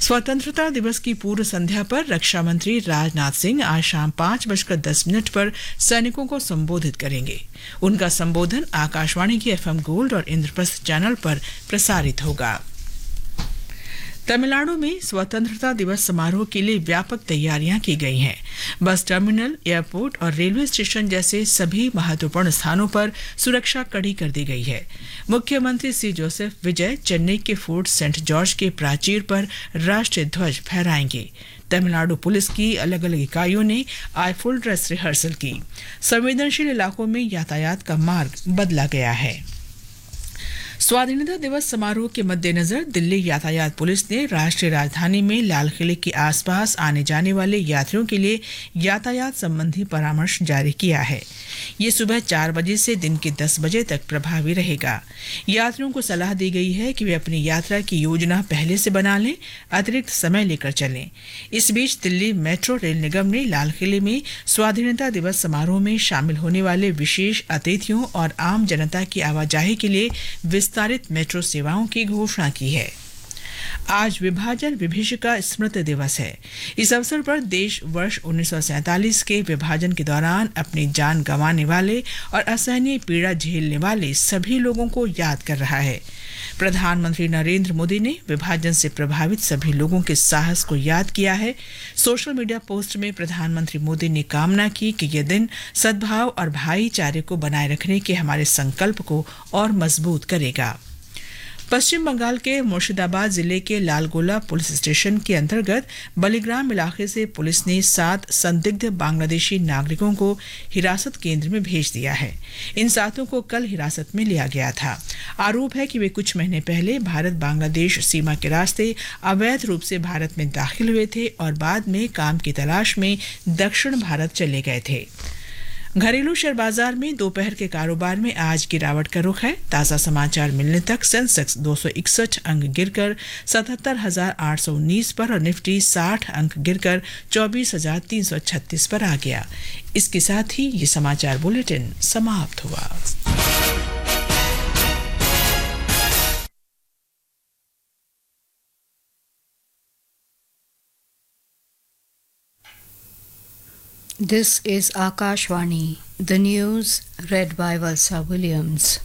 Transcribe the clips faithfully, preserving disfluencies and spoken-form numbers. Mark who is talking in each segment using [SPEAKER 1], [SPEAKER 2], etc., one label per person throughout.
[SPEAKER 1] स्वतंत्रता दिवस की पूर्व संध्या पर रक्षा मंत्री राजनाथ सिंह आज शाम पाँच बजकर दस मिनट पर सैनिकों को संबोधित करेंगे। उनका संबोधन आकाशवाणी की एफएम गोल्ड और इंद्रप्रस्थ चैनल पर प्रसारित होगा। तमिलनाडु में स्वतंत्रता दिवस समारोह के लिए व्यापक तैयारियां की गई हैं। बस टर्मिनल, एयरपोर्ट और रेलवे स्टेशन जैसे सभी महत्वपूर्ण स्थानों पर सुरक्षा कड़ी कर दी गई है। मुख्यमंत्री सी जोसेफ विजय चेन्नई के फोर्ट सेंट जॉर्ज के प्राचीर पर राष्ट्रीय ध्वज फहराएंगे। तमिलनाडु पुलिस की अलग अलग इकाइयों ने आज फुल ड्रेस रिहर्सल की। संवेदनशील इलाकों में यातायात का मार्ग बदला गया है। स्वाधीनता दिवस समारोह के मद्देनजर दिल्ली यातायात पुलिस ने राष्ट्रीय राजधानी में लाल किले के आसपास आने जाने वाले यात्रियों के लिए यातायात संबंधी परामर्श जारी किया है। ये सुबह चार बजे से दिन के दस बजे तक प्रभावी रहेगा। यात्रियों को सलाह दी गई है कि वे अपनी यात्रा की योजना पहले से बना लें, अतिरिक्त समय लेकर चलें। इस बीच दिल्ली मेट्रो रेल निगम ने लाल किले में स्वाधीनता दिवस समारोह में शामिल होने वाले विशेष अतिथियों और आम जनता की आवाजाही के लिए विस्तारित मेट्रो सेवाओं की घोषणा की है। आज विभाजन विभीषिका स्मृति दिवस है। इस अवसर पर देश वर्ष उन्नीस सौ सैंतालीस के विभाजन के दौरान अपनी जान गंवाने वाले और असहनीय पीड़ा झेलने वाले सभी लोगों को याद कर रहा है। प्रधानमंत्री नरेंद्र मोदी ने विभाजन से प्रभावित सभी लोगों के साहस को याद किया है। सोशल मीडिया पोस्ट में प्रधानमंत्री मोदी ने कामना की कि यह दिन सद्भाव और भाईचारे को बनाए रखने के हमारे संकल्प को और मजबूत करेगा। पश्चिम बंगाल के मुर्शिदाबाद जिले के लालगोला पुलिस स्टेशन के अंतर्गत बलिग्राम इलाके से पुलिस ने सात संदिग्ध बांग्लादेशी नागरिकों को हिरासत केंद्र में भेज दिया है। इन सातों को कल हिरासत में लिया गया था। आरोप है कि वे कुछ महीने पहले भारत बांग्लादेश सीमा के रास्ते अवैध रूप से भारत में दाखिल हुए थे और बाद में काम की तलाश में दक्षिण भारत चले गए थे। घरेलू शेयर बाजार में दोपहर के कारोबार में आज गिरावट का रुख है। ताज़ा समाचार मिलने तक सेंसेक्स दो सौ इकसठ अंक गिरकर सतहत्तर हजार आठ सौ उन्नीस पर और निफ्टी साठ अंक गिरकर चौबीस हजार तीन सौ छत्तीस पर आ गया। इसके साथ ही ये समाचार बुलेटिन समाप्त हुआ।
[SPEAKER 2] This is Akashvani, the news read by Valsa Williams.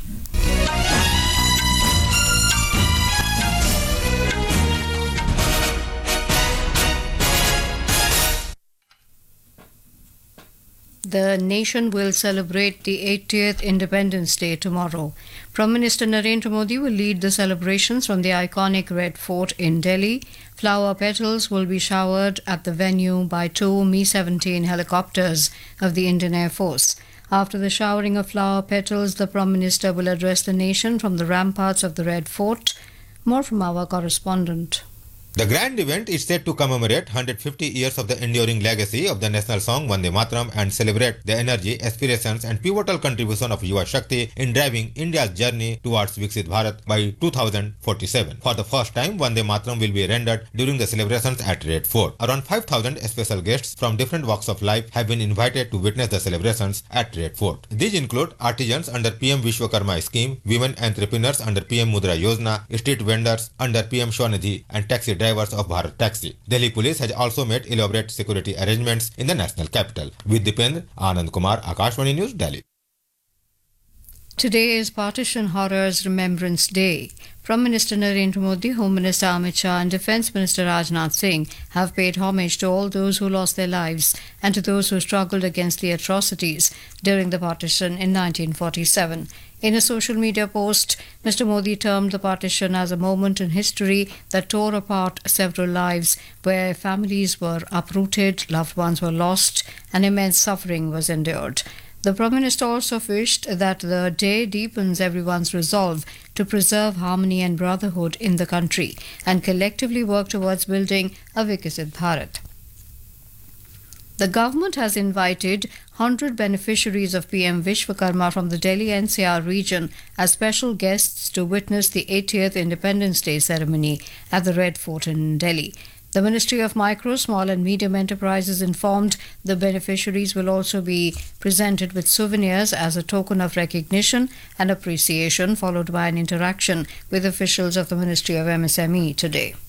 [SPEAKER 2] The nation will celebrate the eightieth Independence Day tomorrow. Prime Minister Narendra Modi will lead the celebrations from the iconic Red Fort in Delhi. Flower petals will be showered at the venue by two Mi seventeen helicopters of the Indian Air Force. After the showering of flower petals, the Prime Minister will address the nation from the ramparts of the Red Fort. More from our correspondent.
[SPEAKER 3] The grand event is set to commemorate one hundred fifty years of the enduring legacy of the national song Vande Mataram and celebrate the energy, aspirations and pivotal contribution of Yuva Shakti in driving India's journey towards Viksit Bharat by two thousand forty-seven. For the first time, Vande Mataram will be rendered during the celebrations at Red Fort. Around five thousand special guests from different walks of life have been invited to witness the celebrations at Red Fort. These include artisans under P M Vishwakarma scheme, women entrepreneurs under P M Mudra Yojana, street vendors under P M Swanidhi and taxi drivers of Bharat Taxi. Delhi police has also made elaborate security arrangements in the national capital. With Dipendra, Anand Kumar, Akashvani News, Delhi.
[SPEAKER 2] Today is Partition Horrors Remembrance Day. Prime Minister Narendra Modi, Home Minister Amit Shah and Defence Minister Rajnath Singh have paid homage to all those who lost their lives and to those who struggled against the atrocities during the partition in nineteen forty-seven. In a social media post, Mister Modi termed the partition as a moment in history that tore apart several lives, where families were uprooted, loved ones were lost, and immense suffering was endured. The Prime Minister also wished that the day deepens everyone's resolve to preserve harmony and brotherhood in the country and collectively work towards building a Viksit Bharat. The government has invited one hundred beneficiaries of P M Vishwakarma from the Delhi N C R region as special guests to witness the eightieth Independence Day ceremony at the Red Fort in Delhi. The Ministry of Micro, Small and Medium Enterprises informed the beneficiaries will also be presented with souvenirs as a token of recognition and appreciation, followed by an interaction with officials of the Ministry of M S M E today.